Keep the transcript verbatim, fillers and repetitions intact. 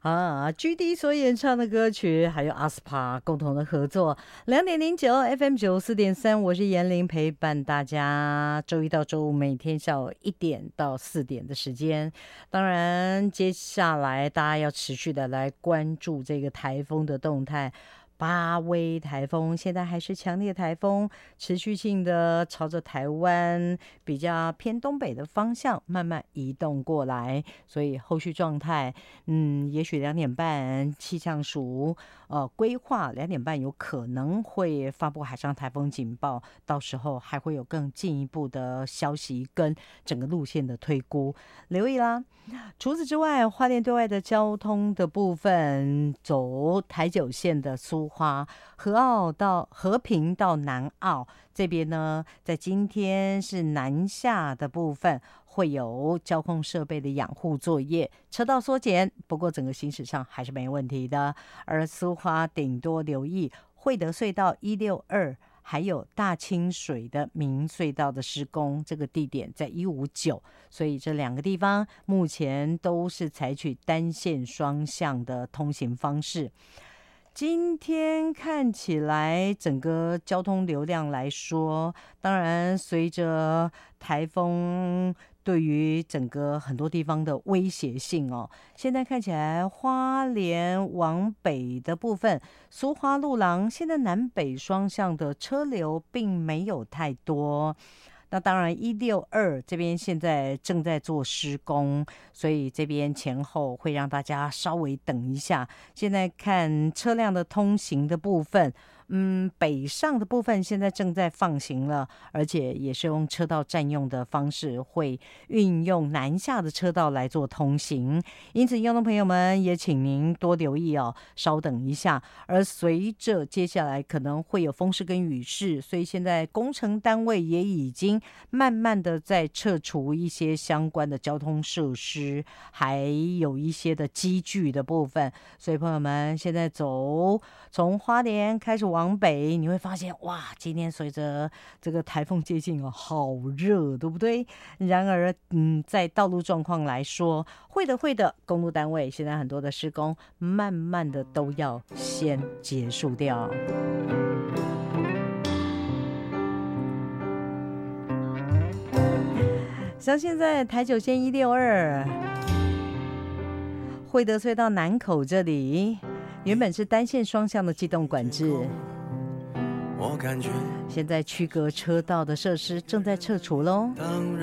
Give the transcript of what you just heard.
啊，G D 所演唱的歌曲，还有阿斯帕共同的合作，两点零九 F M 九四点三，我是严玲，陪伴大家周一到周五每天下午一点到四点的时间。当然，接下来大家要持续的来关注这个台风的动态。八威台风现在还是强烈台风，持续性的朝着台湾比较偏东北的方向慢慢移动过来，所以后续状态，嗯，也许两点半气象署呃规划两点半有可能会发布海上台风警报，到时候还会有更进一步的消息跟整个路线的推估，留意啦。除此之外，花莲对外的交通的部分，走台九线的苏花和澳到和平到南澳这边呢，在今天是南下的部分会有交通设备的养护作业，车道缩减，不过整个行驶上还是没问题的。而苏花顶多留意惠德隧道一六二。还有大清水的明隧道的施工，这个地点在一五九，所以这两个地方目前都是采取单线双向的通行方式。今天看起来整个交通流量来说，当然随着台风对于整个很多地方的威胁性哦，现在看起来花莲往北的部分，苏花路廊现在南北双向的车流并没有太多。那当然一六二这边现在正在做施工，所以这边前后会让大家稍微等一下。现在看车辆的通行的部分，嗯，北上的部分现在正在放行了，而且也是用车道占用的方式，会运用南下的车道来做通行。因此，用众朋友们也请您多留意哦，稍等一下。而随着接下来可能会有风势跟雨势，所以现在工程单位也已经慢慢的在撤除一些相关的交通设施，还有一些的机具的部分。所以朋友们现在走从花莲开始往北，你会发现哇，今天随着这个台风接近哦，好热，对不对？然而，嗯，在道路状况来说，会的会的，公路单位现在很多的施工，慢慢的都要先结束掉。像现在台九线一六二惠德隧道南口这里，原本是单线双向的机动管制，现在区隔车道的设施正在撤除喽。